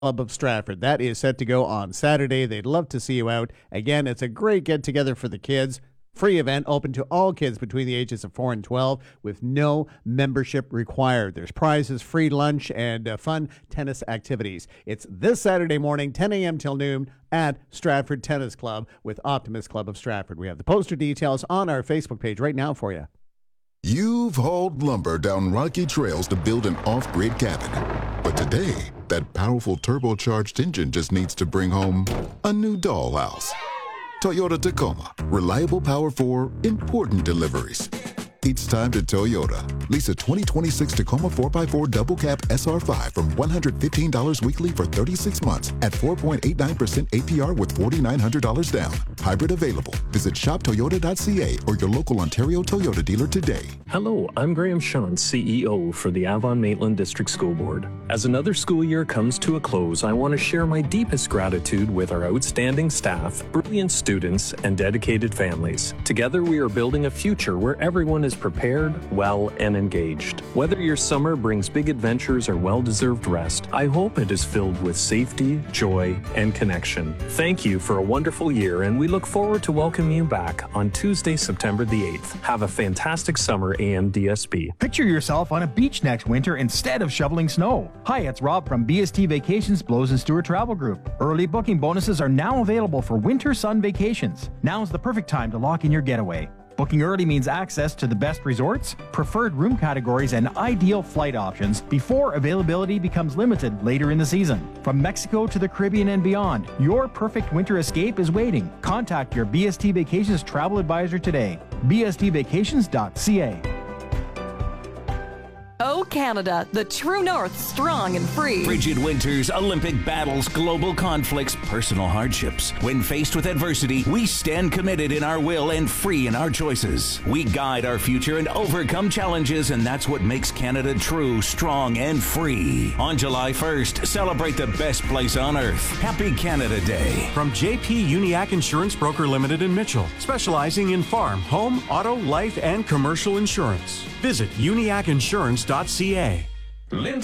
Club of Stratford. That is set to go on Saturday. They'd love to see you out. Again, it's a great get-together for the kids. Free event open to all kids between the ages of 4 and 12 with no membership required. There's prizes, free lunch, and fun tennis activities. It's this Saturday morning, 10 a.m. till noon at Stratford Tennis Club with Optimist Club of Stratford. We have the poster details on our Facebook page right now for you. You've hauled lumber down rocky trails to build an off-grid cabin. But today, that powerful turbocharged engine just needs to bring home a new dollhouse. Toyota Tacoma. Reliable power for important deliveries. It's time to Toyota. Lease a 2026 Tacoma 4x4 double cab SR5 from $115 weekly for 36 months at 4.89% APR with $4,900 down. Hybrid available. Visit shoptoyota.ca or your local Ontario Toyota dealer today. Hello, I'm Graham Sean, CEO for the Avon-Maitland District School Board. As another school year comes to a close, I want to share my deepest gratitude with our outstanding staff, brilliant students, and dedicated families. Together, we are building a future where everyone is prepared, well, and engaged. Whether your summer brings big adventures or well-deserved rest, I hope it is filled with safety, joy, and connection. Thank you for a wonderful year, and we look forward to welcoming you back on Tuesday, September the 8th. Have a fantastic summer, AMDSB. Picture yourself on a beach next winter instead of shoveling snow. Hi, it's Rob from BST Vacations, Blows and Stewart Travel Group. Early booking bonuses are now available for winter sun vacations. Now's the perfect time to lock in your getaway. Booking early means access to the best resorts, preferred room categories, and ideal flight options before availability becomes limited later in the season. From Mexico to the Caribbean and beyond, your perfect winter escape is waiting. Contact your BST Vacations travel advisor today. bstvacations.ca. Oh, Canada, the true north, strong and free. Frigid winters, Olympic battles, global conflicts, personal hardships. When faced with adversity, we stand committed in our will and free in our choices. We guide our future and overcome challenges, and that's what makes Canada true, strong, and free. On July 1st, celebrate the best place on earth. Happy Canada Day. From JP Uniac Insurance Broker Limited in Mitchell, specializing in farm, home, auto, life, and commercial insurance. Visit uniacinsurance.ca.